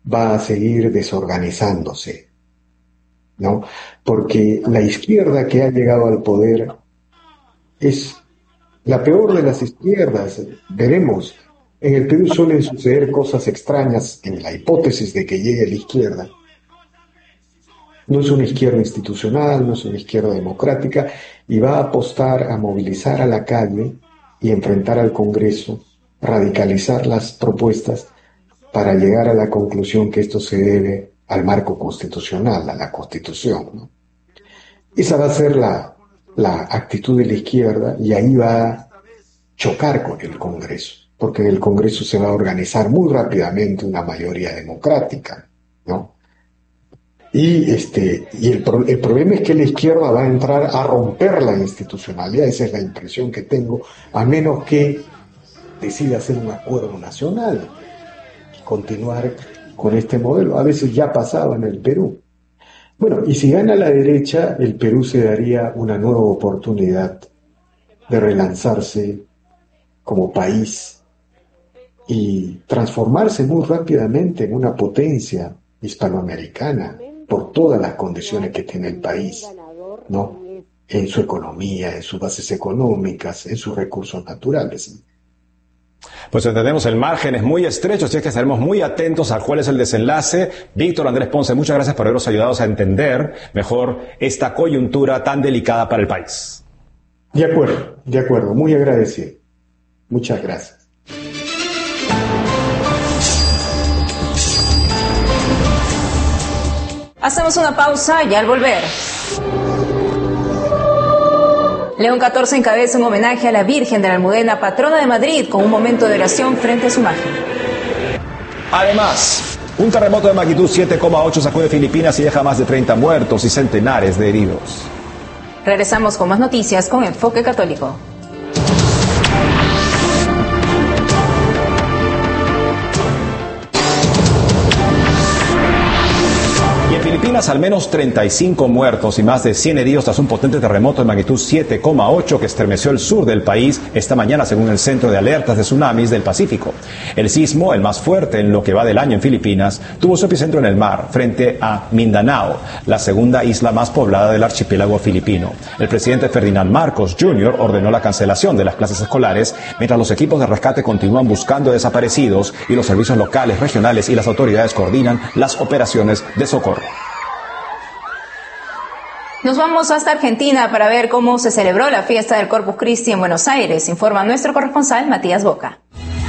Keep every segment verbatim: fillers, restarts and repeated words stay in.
va a seguir desorganizándose, ¿no? Porque la izquierda que ha llegado al poder es la peor de las izquierdas. Veremos, en el Perú suelen suceder cosas extrañas en la hipótesis de que llegue la izquierda. No es una izquierda institucional, no es una izquierda democrática, y va a apostar a movilizar a la calle y enfrentar al Congreso, radicalizar las propuestas para llegar a la conclusión que esto se debe al marco constitucional, a la Constitución, ¿no? Esa va a ser la, la actitud de la izquierda, y ahí va a chocar con el Congreso, porque en el Congreso se va a organizar muy rápidamente una mayoría democrática, ¿no? Y, este, y el, pro, el problema es que la izquierda va a entrar a romper la institucionalidad, esa es la impresión que tengo, a menos que decida hacer un acuerdo nacional y continuar con este modelo. A veces ya pasaba en el Perú. Bueno, y si gana la derecha, el Perú se daría una nueva oportunidad de relanzarse como país y transformarse muy rápidamente en una potencia hispanoamericana por todas las condiciones que tiene el país, ¿no? En su economía, en sus bases económicas, en sus recursos naturales. Pues entendemos, el margen es muy estrecho, así es que estaremos muy atentos a cuál es el desenlace. Víctor Andrés Ponce, muchas gracias por habernos ayudado a entender mejor esta coyuntura tan delicada para el país. De acuerdo, de acuerdo, muy agradecido. Muchas gracias. Hacemos una pausa y al volver. León catorce encabeza un homenaje a la Virgen de la Almudena, patrona de Madrid, con un momento de oración frente a su imagen. Además, un terremoto de magnitud siete coma ocho sacude Filipinas y deja más de treinta muertos y centenares de heridos. Regresamos con más noticias con Enfoque Católico. Filipinas, al menos treinta y cinco muertos y más de cien heridos tras un potente terremoto de magnitud siete coma ocho que estremeció el sur del país esta mañana, según el Centro de Alertas de Tsunamis del Pacífico. El sismo, el más fuerte en lo que va del año en Filipinas, tuvo su epicentro en el mar, frente a Mindanao, la segunda isla más poblada del archipiélago filipino. El presidente Ferdinand Marcos junior ordenó la cancelación de las clases escolares, mientras los equipos de rescate continúan buscando desaparecidos y los servicios locales, regionales y las autoridades coordinan las operaciones de socorro. Nos vamos hasta Argentina para ver cómo se celebró la fiesta del Corpus Christi en Buenos Aires, informa nuestro corresponsal Matías Boca.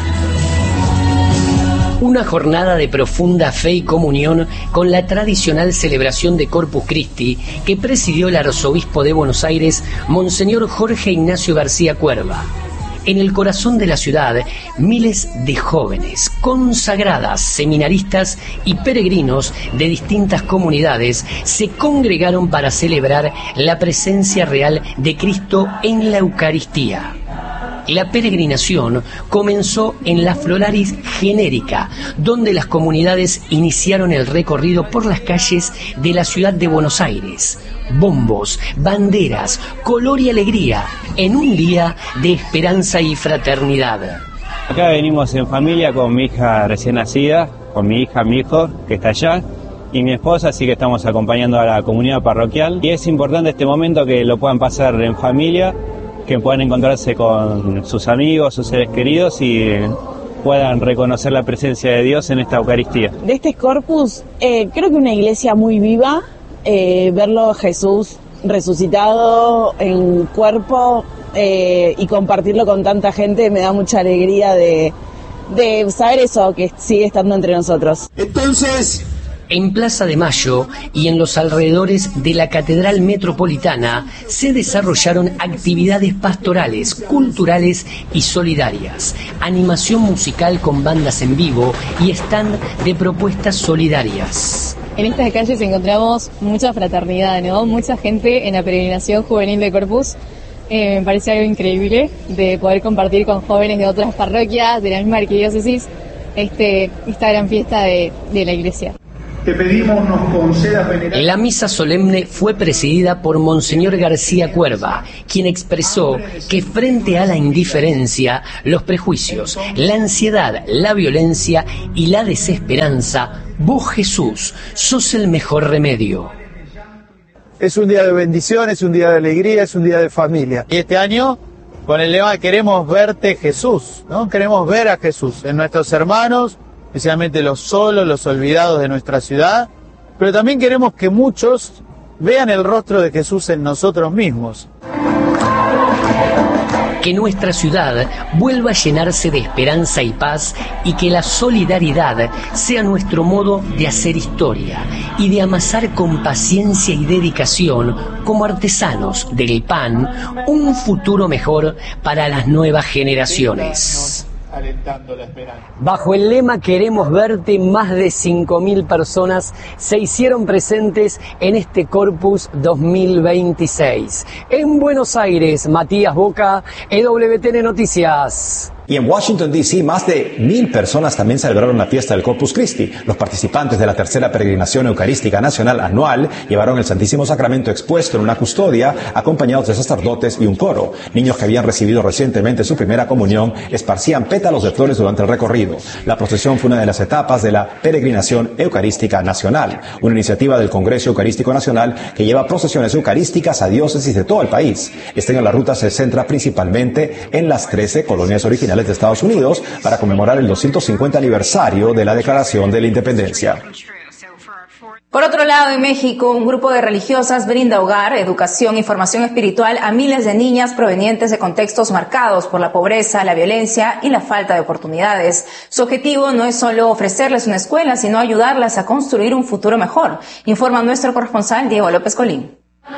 Una jornada de profunda fe y comunión con la tradicional celebración de Corpus Christi que presidió el arzobispo de Buenos Aires, Monseñor Jorge Ignacio García Cuerva. En el corazón de la ciudad, miles de jóvenes, consagradas, seminaristas y peregrinos de distintas comunidades se congregaron para celebrar la presencia real de Cristo en la Eucaristía. La peregrinación comenzó en la Flolaris Genérica, donde las comunidades iniciaron el recorrido por las calles de la ciudad de Buenos Aires. Bombos, banderas, color y alegría, en un día de esperanza y fraternidad. Acá venimos en familia con mi hija recién nacida, con mi hija, mi hijo, que está allá, y mi esposa, así que estamos acompañando a la comunidad parroquial. Y es importante este momento que lo puedan pasar en familia, que puedan encontrarse con sus amigos, sus seres queridos y puedan reconocer la presencia de Dios en esta Eucaristía. De este Corpus, eh, creo que una iglesia muy viva, eh, verlo Jesús resucitado en cuerpo eh, y compartirlo con tanta gente me da mucha alegría de, de saber eso, que sigue estando entre nosotros. Entonces, en Plaza de Mayo y en los alrededores de la Catedral Metropolitana se desarrollaron actividades pastorales, culturales y solidarias, animación musical con bandas en vivo y stand de propuestas solidarias. En estas calles encontramos mucha fraternidad, ¿no? Mucha gente en la peregrinación juvenil de Corpus. Eh, me parece algo increíble de poder compartir con jóvenes de otras parroquias, de la misma arquidiócesis, este, esta gran fiesta de, de la iglesia. Te pedimos nos concedas venerar. La misa solemne fue presidida por Monseñor García Cuerva, quien expresó que frente a la indiferencia, los prejuicios, la ansiedad, la violencia y la desesperanza, Vos, Jesús, sos el mejor remedio. Es un día de bendición, es un día de alegría, es un día de familia. Y este año, con el lema queremos verte Jesús, ¿no? Queremos ver a Jesús en nuestros hermanos, especialmente los solos, los olvidados de nuestra ciudad, pero también queremos que muchos vean el rostro de Jesús en nosotros mismos. Que nuestra ciudad vuelva a llenarse de esperanza y paz y que la solidaridad sea nuestro modo de hacer historia y de amasar con paciencia y dedicación, como artesanos del pan, un futuro mejor para las nuevas generaciones. Bajo el lema Queremos verte, más de cinco mil personas se hicieron presentes en este Corpus dos mil veintiséis. En Buenos Aires, Matías Boca, E W T N Noticias. Y en Washington, D C, más de mil personas también celebraron la fiesta del Corpus Christi. Los participantes de la tercera peregrinación eucarística nacional anual llevaron el Santísimo Sacramento expuesto en una custodia, acompañados de sacerdotes y un coro. Niños que habían recibido recientemente su primera comunión esparcían pétalos de flores durante el recorrido. La procesión fue una de las etapas de la peregrinación eucarística nacional, una iniciativa del Congreso Eucarístico Nacional que lleva procesiones eucarísticas a diócesis de todo el país. Este año la ruta se centra principalmente en las trece colonias originales de Estados Unidos para conmemorar el doscientos cincuenta aniversario de la Declaración de la Independencia. Por otro lado, en México, un grupo de religiosas brinda hogar, educación y formación espiritual a miles de niñas provenientes de contextos marcados por la pobreza, la violencia y la falta de oportunidades. Su objetivo no es solo ofrecerles una escuela, sino ayudarlas a construir un futuro mejor, informa nuestro corresponsal Diego López Colín.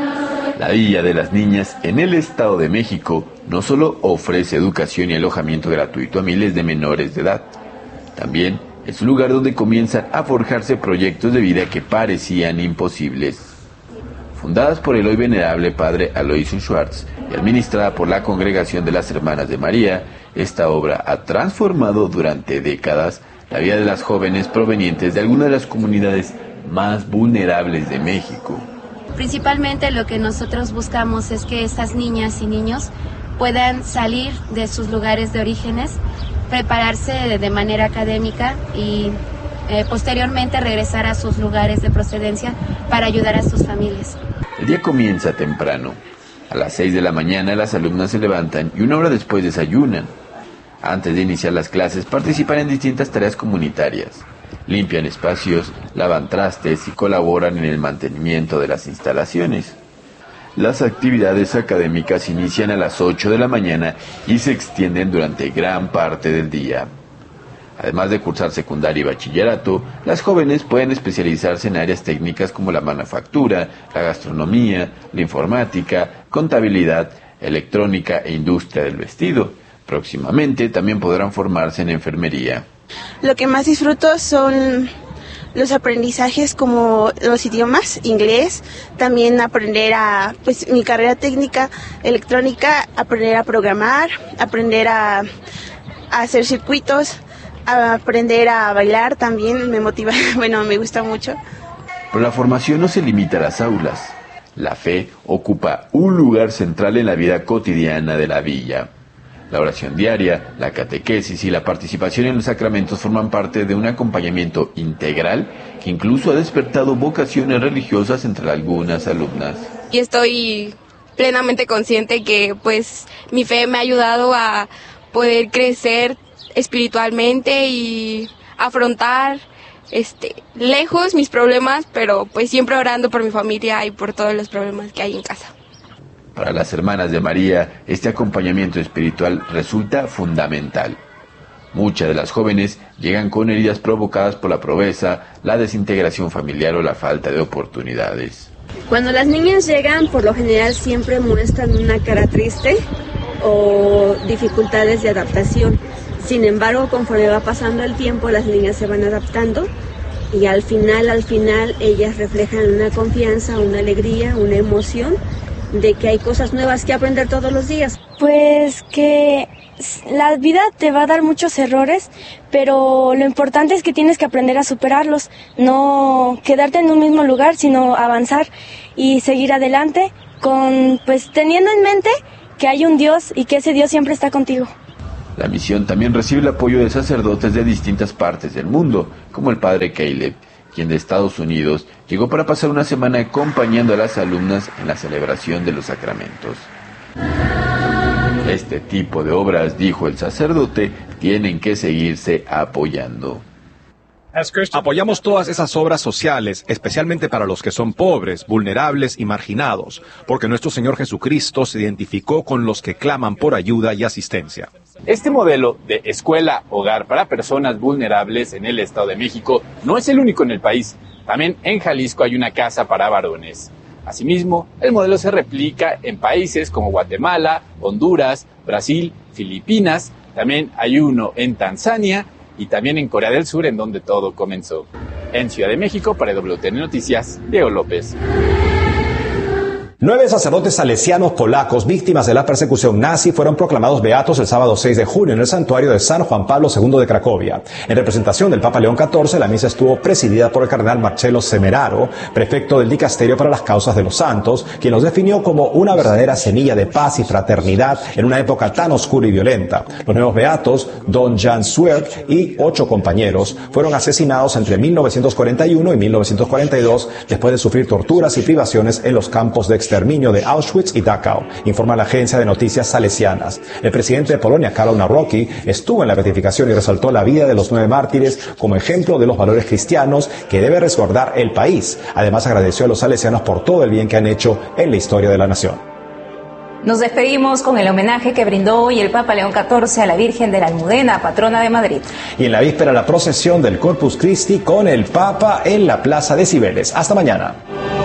La Villa de las Niñas en el Estado de México no solo ofrece educación y alojamiento gratuito a miles de menores de edad, también es un lugar donde comienzan a forjarse proyectos de vida que parecían imposibles. Fundadas por el hoy venerable padre Aloysius Schwartz y administrada por la Congregación de las Hermanas de María, esta obra ha transformado durante décadas la vida de las jóvenes provenientes de algunas de las comunidades más vulnerables de México. Principalmente lo que nosotros buscamos es que estas niñas y niños puedan salir de sus lugares de orígenes, prepararse de, de manera académica y eh, posteriormente regresar a sus lugares de procedencia para ayudar a sus familias. El día comienza temprano. A las seis de la mañana las alumnas se levantan y una hora después desayunan. Antes de iniciar las clases participan en distintas tareas comunitarias. Limpian espacios, lavan trastes y colaboran en el mantenimiento de las instalaciones. Las actividades académicas inician a las ocho de la mañana y se extienden durante gran parte del día. Además de cursar secundaria y bachillerato, las jóvenes pueden especializarse en áreas técnicas como la manufactura, la gastronomía, la informática, contabilidad, electrónica e industria del vestido. Próximamente también podrán formarse en enfermería. Lo que más disfruto son los aprendizajes como los idiomas, inglés, también aprender a, pues mi carrera técnica electrónica, aprender a programar, aprender a, a hacer circuitos, a aprender a bailar también me motiva, bueno, me gusta mucho. Pero la formación no se limita a las aulas. La fe ocupa un lugar central en la vida cotidiana de la villa. La oración diaria, la catequesis y la participación en los sacramentos forman parte de un acompañamiento integral que incluso ha despertado vocaciones religiosas entre algunas alumnas. Y estoy plenamente consciente que pues mi fe me ha ayudado a poder crecer espiritualmente y afrontar este lejos mis problemas, pero pues siempre orando por mi familia y por todos los problemas que hay en casa. Para las Hermanas de María, este acompañamiento espiritual resulta fundamental. Muchas de las jóvenes llegan con heridas provocadas por la pobreza, la desintegración familiar o la falta de oportunidades. Cuando las niñas llegan, por lo general siempre muestran una cara triste o dificultades de adaptación. Sin embargo, conforme va pasando el tiempo, las niñas se van adaptando y al final, al final, ellas reflejan una confianza, una alegría, una emoción de que hay cosas nuevas que aprender todos los días. Pues que la vida te va a dar muchos errores, pero lo importante es que tienes que aprender a superarlos, no quedarte en un mismo lugar, sino avanzar y seguir adelante con, pues, teniendo en mente que hay un Dios y que ese Dios siempre está contigo. La misión también recibe el apoyo de sacerdotes de distintas partes del mundo, como el padre Caleb, quien de Estados Unidos llegó para pasar una semana acompañando a las alumnas en la celebración de los sacramentos. Este tipo de obras, dijo el sacerdote, tienen que seguirse apoyando. Apoyamos todas esas obras sociales, especialmente para los que son pobres, vulnerables y marginados, porque nuestro Señor Jesucristo se identificó con los que claman por ayuda y asistencia. Este modelo de escuela-hogar para personas vulnerables en el Estado de México no es el único en el país. También en Jalisco hay una casa para varones. Asimismo, el modelo se replica en países como Guatemala, Honduras, Brasil, Filipinas. También hay uno en Tanzania y también en Corea del Sur, en donde todo comenzó. En Ciudad de México, para W T N Noticias, Diego López. Nueve sacerdotes salesianos polacos víctimas de la persecución nazi fueron proclamados beatos el sábado seis de junio en el santuario de San Juan Pablo segundo de Cracovia. En representación del Papa León catorce, la misa estuvo presidida por el cardenal Marcello Semeraro, prefecto del Dicasterio para las Causas de los Santos, quien los definió como una verdadera semilla de paz y fraternidad en una época tan oscura y violenta. Los nuevos beatos, Don Jan Swerk y ocho compañeros, fueron asesinados entre mil novecientos cuarenta y uno y mil novecientos cuarenta y dos después de sufrir torturas y privaciones en los campos de exterminio de Auschwitz y Dachau, informa la agencia de noticias salesianas. El presidente de Polonia, Karol Nawrocki, estuvo en la beatificación y resaltó la vida de los nueve mártires como ejemplo de los valores cristianos que debe resguardar el país. Además, agradeció a los salesianos por todo el bien que han hecho en la historia de la nación. Nos despedimos con el homenaje que brindó hoy el Papa León catorce a la Virgen de la Almudena, patrona de Madrid. Y en la víspera, la procesión del Corpus Christi con el Papa en la Plaza de Cibeles. Hasta mañana.